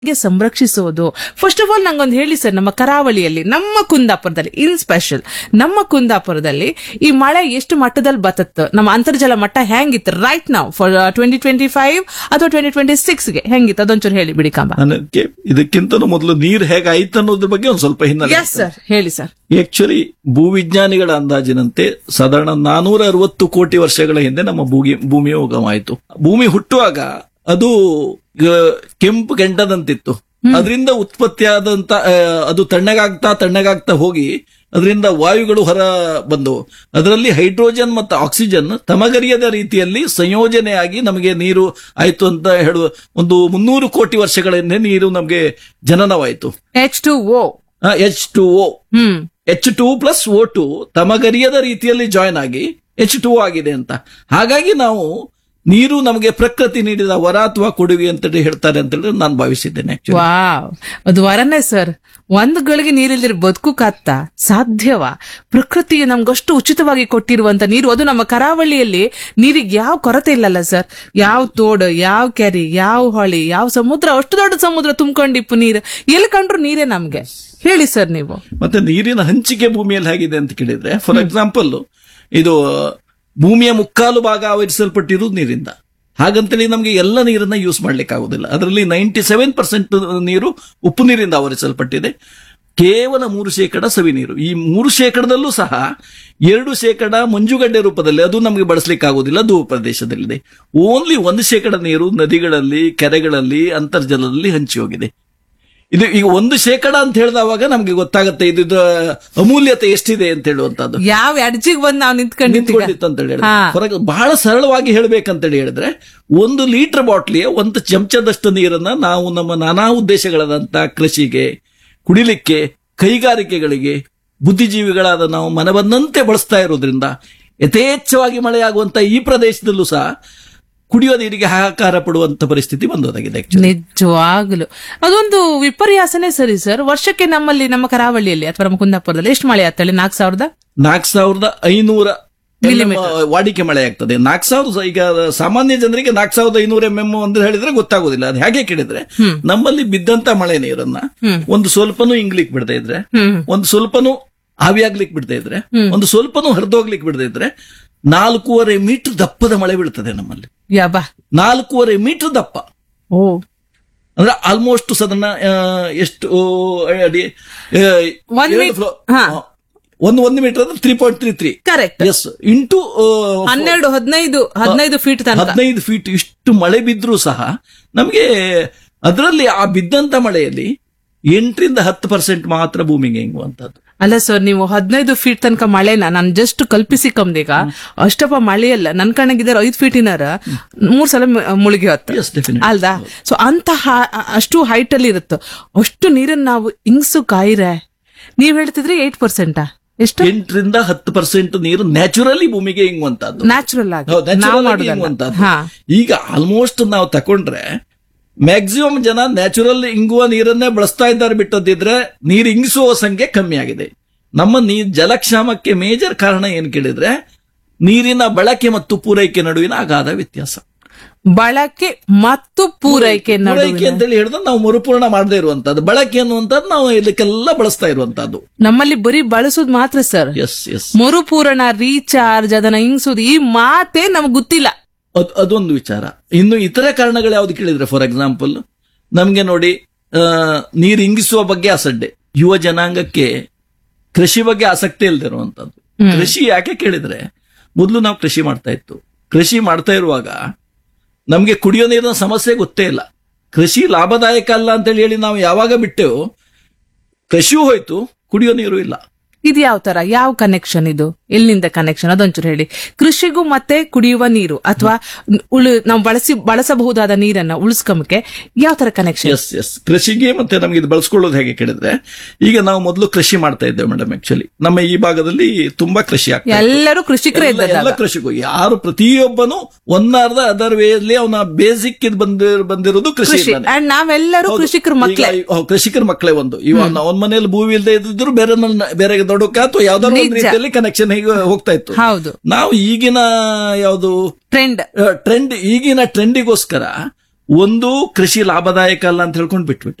ಗೆ ಸಂರಕ್ಷಿಸೋದು. First of all ನಂಗೊಂದು ಹೇಳಿ ಸರ್, ನಮ್ಮ ಕರಾವಳಿಯಲ್ಲಿ, ನಮ್ಮ ಕುಂದಾಪುರದಲ್ಲಿ ಇನ್ ಸ್ಪೆಷಲ್, ನಮ್ಮ ಕುಂದಾಪುರದಲ್ಲಿ ಈ ಮಳೆ ಎಷ್ಟು ಮಟ್ಟದಲ್ಲಿ ಬತ್ತತ್ತು, ನಮ್ಮ ಅಂತರ್ಜಲ ಮಟ್ಟ ಹೆಂಗಿತ್ತು ರೈಟ್ ನಾವು ಫಾರ್ 2025 ಅಥವಾ 2026ಗೆ ಹೆಂಗಿತ್ತು ಅದೊಂಚೂರು ಹೇಳಿ ಬಿಡಿ ಕಾಂಬ. ನನಗೆ ಇದಕ್ಕಿಂತ ಮೊದಲು ನೀರು ಹೇಗಾಯ್ತು ಅನ್ನೋದ್ರ ಬಗ್ಗೆ ಒಂದು ಸ್ವಲ್ಪ ಹಿನ್ನೆಲೆ. ಎಸ್ ಸರ್, ಹೇಳಿ ಸರ್. ಆಕ್ಚುಲಿ ಭೂವಿಜ್ಞಾನಿಗಳ ಅಂದಾಜಿನಂತೆ ಸಾಧಾರಣ 460 ಕೋಟಿ ವರ್ಷಗಳ ಹಿಂದೆ ನಮ್ಮ ಭೂಮಿಯ ಉಗಮವಾಯಿತು. ಭೂಮಿ ಹುಟ್ಟುವಾಗ ಅದು ಕೆಂಪು ಗೆಂಡದಂತಿತ್ತು. ಅದರಿಂದ ಉತ್ಪತ್ತಿಯಾದಂತ ಅದು ತಣ್ಣಗಾಗ್ತಾ ಹೋಗಿ ಅದರಿಂದ ವಾಯುಗಳು ಹೊರ ಬಂದವು. ಅದರಲ್ಲಿ ಹೈಡ್ರೋಜನ್ ಮತ್ತು ಆಕ್ಸಿಜನ್ ತಮಗರಿಯದ ರೀತಿಯಲ್ಲಿ ಸಂಯೋಜನೆಯಾಗಿ ನಮಗೆ ನೀರು ಆಯ್ತು ಅಂತ ಹೇಳುವ ಒಂದು 300 ಕೋಟಿ ವರ್ಷಗಳ ಹಿಂದೆ ನೀರು ನಮಗೆ ಜನನವಾಯಿತು. H2O H2 ಪ್ಲಸ್ O2 ತಮಗರಿಯದ ರೀತಿಯಲ್ಲಿ ಜಾಯಿನ್ ಆಗಿ H2O ಆಗಿದೆ ಅಂತ. ಹಾಗಾಗಿ ನಾವು ನೀರು ನಮಗೆ ಪ್ರಕೃತಿ ನೀಡಿದ ವರ ಅಥವಾ ಕೊಡುಗೆ ಅಂತ ಹೇಳ್ತಾರೆ ಅಂತ ಹೇಳಿದ್ರೆ ನಾನು ಭಾವಿಸಿದ್ದೇನೆ. ವಾವ್, ಅದು ವರನೇ ಸರ್. ಒಂದು ಗಳಿಗೆ ನೀರಿಲ್ದಿರ ಬದುಕುಕಾತ್ತ ಸಾಧ್ಯವಾ? ಪ್ರಕೃತಿಗೆ ನಮ್ಗಷ್ಟು ಉಚಿತವಾಗಿ ಕೊಟ್ಟಿರುವಂತ ನೀರು, ಅದು ನಮ್ಮ ಕರಾವಳಿಯಲ್ಲಿ ನೀರಿಗೆ ಯಾವ ಕೊರತೆ ಇಲ್ಲಲ್ಲ ಸರ್. ಯಾವ ತೋಡು, ಯಾವ ಕೆರೆ, ಯಾವ ಹೊಳಿ, ಯಾವ ಸಮುದ್ರ, ಅಷ್ಟು ದೊಡ್ಡ ಸಮುದ್ರ ತುಂಬಿಕೊಂಡಿಪ್ಪು ನೀರು ಎಲ್ಲಿ ಕಂಡ್ರು ನೀರೇ ನಮ್ಗೆ. ಹೇಳಿ ಸರ್ ನೀವು. ಮತ್ತೆ ನೀರಿನ ಹಂಚಿಕೆ ಭೂಮಿಯಲ್ಲಿ ಹೇಗಿದೆ ಅಂತ ಕೇಳಿದ್ರೆ, ಫಾರ್ ಎಕ್ಸಾಂಪಲ್ ಇದು ಭೂಮಿಯ ಮುಕ್ಕಾಲು ಭಾಗ ಆವರಿಸಲ್ಪಟ್ಟಿರುವುದು ನೀರಿಂದ. ಹಾಗಂತೇಳಿ ನಮಗೆ ಎಲ್ಲ ನೀರನ್ನ ಯೂಸ್ ಮಾಡ್ಲಿಕ್ಕೆ ಆಗುದಿಲ್ಲ. ಅದರಲ್ಲಿ 97% ನೀರು ಉಪ್ಪು ನೀರಿಂದ ಆವರಿಸಲ್ಪಟ್ಟಿದೆ. ಕೇವಲ 3% ಸವಿ ನೀರು. ಈ 3%ದಲ್ಲೂ ಸಹ 2% ಮಂಜುಗಡ್ಡೆ ರೂಪದಲ್ಲಿ, ಅದು ನಮಗೆ ಬಳಸಲಿಕ್ಕೆ ಆಗುದಿಲ್ಲ, ಅದು ಪ್ರದೇಶದಲ್ಲಿದೆ. ಓನ್ಲಿ 1% ನೀರು ನದಿಗಳಲ್ಲಿ, ಕೆರೆಗಳಲ್ಲಿ, ಅಂತರ್ಜಲದಲ್ಲಿ ಹಂಚಿ ಹೋಗಿದೆ. ಇದು ಈಗ 1% ಅಂತ ಹೇಳಿದವಾಗ ನಮ್ಗೆ ಗೊತ್ತಾಗುತ್ತೆ ಇದು ಅಮೂಲ್ಯತೆ ಎಷ್ಟಿದೆ ಅಂತ ಹೇಳುವಂತದ್ದು. ಯಾವ ಎಡ್ಜಿಗೆ ಬಂದು ನಾವು ನಿಂತ್ಕೊಂಡಿತ್ತು ಅಂತ ಹೇಳಿದ್ರೆ, ಬಹಳ ಸರಳವಾಗಿ ಹೇಳ್ಬೇಕಂತೇಳಿ ಹೇಳಿದ್ರೆ, 1 ಲೀಟರ್ ಬಾಟ್ಲಿಯ 1 ಚಮಚದಷ್ಟು ನೀರನ್ನ ನಾವು ನಮ್ಮ ನಾನಾ ಉದ್ದೇಶಗಳಾದಂತ ಕೃಷಿಗೆ, ಕುಡಿಲಿಕ್ಕೆ, ಕೈಗಾರಿಕೆಗಳಿಗೆ, ಬುದ್ಧಿಜೀವಿಗಳಾದ ನಾವು ಮನೆ ಬಂದಂತೆ ಬಳಸ್ತಾ ಇರೋದ್ರಿಂದ ಯಥೇಚ್ಛವಾಗಿ ಮಳೆಯಾಗುವಂತ ಈ ಪ್ರದೇಶದಲ್ಲೂ ಸಹ ಕುಡಿಯುವ ನೀರಿಗೆ ಹಾಹಾಕಾರ ಪಡುವಂತ ಪರಿಸ್ಥಿತಿ ಬಂದೋದಾಗಿದೆ. ನಿಜವಾಗ್ಲು ಅದೊಂದು ವಿಪರ್ಯಾಸನೇ ಸರಿ ಸರ್. ವರ್ಷಕ್ಕೆ ನಮ್ಮಲ್ಲಿ, ನಮ್ಮ ಕರಾವಳಿಯಲ್ಲಿ ಅಥವಾ ನಮ್ಮ ಕುಂದಾಪುರದಲ್ಲಿ ಎಷ್ಟು ಮಳೆ ಆಗ್ತದೆ? 4,500 ವಾಡಿಕೆ ಮಳೆ ಆಗ್ತದೆ. 4,000 ಈಗ ಸಾಮಾನ್ಯ ಜನರಿಗೆ 4,500 mm ಅಂತ ಹೇಳಿದ್ರೆ ಗೊತ್ತಾಗೋದಿಲ್ಲ. ಅದು ಹೇಗೆ ಕೇಳಿದ್ರೆ, ನಮ್ಮಲ್ಲಿ ಬಿದ್ದಂತ ಮಳೆ ನೀರನ್ನ ಒಂದು ಸ್ವಲ್ಪನೂ ಇಂಗ್ಲಿಕ್ ಬಿಡದೇ ಇದ್ರೆ, ಒಂದು ಸ್ವಲ್ಪನೂ ಆವಿಯಾಗ್ಲಿಕ್ಕೆ ಬಿಡದೇ ಇದ್ರೆ, ಒಂದು ಸ್ವಲ್ಪನೂ ಹರಿದೋಗ್ಲಿಕ್ಕೆ ಬಿಡದೇ ಇದ್ರೆ 4.5 ಮೀಟರ್ ದಪ್ಪದ ಮಳೆ ಬೀಳ್ತದೆ ನಮ್ಮಲ್ಲಿ. 4.5 ಮೀಟರ್ ದಪ್ಪ. ಅಂದ್ರೆ ಆಲ್ಮೋಸ್ಟ್ ಸಾಧಾರಣ ಎಷ್ಟು ಅಡಿ, 1 ಮೀಟರ್ ಅಂದ್ರೆ 3.33 correct. S, into 15 feet 15 feet ಇಷ್ಟು ಮಳೆ ಬಿದ್ರೂ ಸಹ ನಮಗೆ ಅದರಲ್ಲಿ ಆ ಬಿದ್ದಂತ ಮಳೆಯಲ್ಲಿ 8-10% ಮಾತ್ರ ಭೂಮಿಗೆ ಹಿಂಗುವಂತದ್ದು. ಅಲ್ಲ ಸರ್, ನೀವು 15 ಫೀಟ್ ತನಕ ಮಳೆನ ನಾನು ಜಸ್ಟ್ ಕಲ್ಪಿಸಿ ಕಮ್ದೀಗ ಅಷ್ಟಪ್ಪ ಮಳೆಯಲ್ಲ. ನನ್ ಕಣಗಿದ್ದಾರೆ 5 ಫೀಟಿನಾರ 3 ಸಲ ಮುಳುಗಿ ಹೊತ್ತು ಅಲ್ದಾ. ಸೊ ಅಂತಹ ಅಷ್ಟು ಹೈಟ್ ಅಲ್ಲಿ ಇರುತ್ತೆ. ಅಷ್ಟು ನೀರನ್ನು ನಾವು ಇಂಗ್ಸು ಕಾಯಿರೆ ನೀವ್ ಹೇಳ್ತಿದ್ರಿ 8%. ಎಷ್ಟು? 8-10% ನೀರು ನ್ಯಾಚುರಲಿ ಭೂಮಿಗೆ ಹಿಂಗುವಂತದ್ದು, ನ್ಯಾಚುರಲ್ ಆಗಿ. ಈಗ ಆಲ್ಮೋಸ್ಟ್ ನಾವು ತಕೊಂಡ್ರೆ ಮ್ಯಾಕ್ಸಿಮಮ್ ಜನ ನ್ಯಾಚುರಲ್ ಇಂಗುವ ನೀರನ್ನೇ ಬಳಸ್ತಾ ಇದ್ದಾರೆ. ಬಿಟ್ಟದಿದ್ರೆ ನೀರು ಇಂಗಿಸುವ ಸಂಖ್ಯೆ ಕಮ್ಮಿ ಆಗಿದೆ. ನಮ್ಮ ಜಲಕ್ಷಾಮಕ್ಕೆ ಮೇಜರ್ ಕಾರಣ ಏನ್ ಕೇಳಿದ್ರೆ, ನೀರಿನ ಬಳಕೆ ಮತ್ತು ಪೂರೈಕೆ ನಡುವಿನ ಅಗಾಧ ವ್ಯತ್ಯಾಸ. ಬಳಕೆ ಮತ್ತು ಪೂರೈಕೆ ಅಂತೇಳಿ ಹೇಳಿದ್ರೆ ನಾವು ಮರುಪೂರ್ಣ ಮಾಡದೇ ಇರುವಂತದ್ದು. ಬಳಕೆ ಅನ್ನುವಂಥದ್ದು ನಾವು ಇದಕ್ಕೆಲ್ಲ ಬಳಸ್ತಾ ಇರುವಂತದ್ದು. ನಮ್ಮಲ್ಲಿ ಬರೀ ಬಳಸೋದು ಮಾತ್ರ ಸರ್. ಮರುಪೂರಣ, ರೀಚಾರ್ಜ್, ಅದನ್ನ ಇಂಗಿಸೋದು, ಈ ಮಾತೇ ನಮ್ಗೆ ಗೊತ್ತಿಲ್ಲ. ಅದೊಂದು ವಿಚಾರ. ಇನ್ನು ಇತರೆ ಕಾರಣಗಳು ಯಾವ್ದು ಕೇಳಿದ್ರೆ, ಫಾರ್ ಎಕ್ಸಾಂಪಲ್ ನಮ್ಗೆ ನೋಡಿ, ನೀರು ಇಂಗಿಸುವ ಬಗ್ಗೆ ಅಸಡ್ಡೆ. ಯುವ ಜನಾಂಗಕ್ಕೆ ಕೃಷಿ ಬಗ್ಗೆ ಆಸಕ್ತಿ ಇಲ್ದಿರುವಂತದ್ದು. ಕೃಷಿ ಯಾಕೆ ಕೇಳಿದ್ರೆ, ಮೊದಲು ನಾವು ಕೃಷಿ ಮಾಡ್ತಾ ಇತ್ತು. ಕೃಷಿ ಮಾಡ್ತಾ ಇರುವಾಗ ನಮ್ಗೆ ಕುಡಿಯೋ ನೀರಿನ ಸಮಸ್ಯೆ ಗೊತ್ತೇ ಇಲ್ಲ. ಕೃಷಿ ಲಾಭದಾಯಕ ಅಲ್ಲ ಅಂತೇಳಿ ಹೇಳಿ ನಾವು ಯಾವಾಗ ಬಿಟ್ಟೆವು, ಕೃಷಿಯೂ ಹೋಯ್ತು, ಕುಡಿಯೋ ನೀರು ಇಲ್ಲ. ಇದು ಯಾವ ತರ, ಯಾವ ಕನೆಕ್ಷನ್ ಇದು? ಎಲ್ಲಿಂದ ಕನೆಕ್ಷನ್ ಅದೊಂಚೂರು ಹೇಳಿ. ಕೃಷಿಗೂ ಮತ್ತೆ ಕುಡಿಯುವ ನೀರು ಅಥವಾ ನಾವು ಬಳಸಬಹುದಾದ ನೀರನ್ನ ಉಳಿಸ್ಕೊಂಬಕ್ಕೆ ಯಾವ ತರ ಕನೆಕ್ಷನ್? ಎಸ್, ಕೃಷಿಗೆ ಮತ್ತೆ ನಮ್ಗೆ ಇದು ಬಳಸ್ಕೊಳ್ಳೋದು ಹೇಗೆ ಕೇಳಿದ್ರೆ, ಈಗ ನಾವು ಮೊದಲು ಕೃಷಿ ಮಾಡ್ತಾ ಇದ್ದೇವೆ ಮೇಡಮ್. ಆಕ್ಚುಲಿ ನಮ್ಮ ಈ ಭಾಗದಲ್ಲಿ ತುಂಬಾ ಕೃಷಿ ಆಗ್ತದೆ. ಎಲ್ಲರೂ ಕೃಷಿಕರೇ ಇದ್ದಾರೆ. ಎಲ್ಲ ಕೃಷಿಗೂ ಯಾರು ಪ್ರತಿಯೊಬ್ಬನು ಒಂದಾರ್ಧ ಅದರ್ ವೇಲಿ ಅವನ ಬೇಸಿಕ್ ಬಂದಿರೋದು ಕೃಷಿ. ನಾವೆಲ್ಲರೂ ಕೃಷಿಕರ ಮಕ್ಕಳೇ. ಕೃಷಿಕರ ಮಕ್ಕಳೇ. ಒಂದು ಇವಾಗ ಅವನ ಮನೆಯಲ್ಲಿ ಭೂಮಿ ಇಲ್ಲದೆ ಇದ್ದಿದ್ರು ಬೇರೆ ದೊಡ್ಡಕ್ಕ ಅಥವಾ ಯಾವ್ದಾದ್ರು ಒಂದು ರೀತಿಯಲ್ಲಿ ಕನೆಕ್ಷನ್ ಹೋಗ್ತಾ ಇತ್ತು. ನಾವು ಈಗಿನ ಯಾವುದು ಟ್ರೆಂಡ್ ಈಗಿನ ಟ್ರೆಂಡಿಗೋಸ್ಕರ ಒಂದು ಕೃಷಿ ಲಾಭದಾಯಕ ಅಲ್ಲ ಅಂತ ಹೇಳ್ಕೊಂಡು ಬಿಟ್ಬಿಟ್ಟು